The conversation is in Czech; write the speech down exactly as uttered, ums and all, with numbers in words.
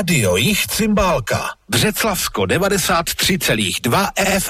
Rádio Jih Cymbálka. Břeclavsko devadesát tři celá dva F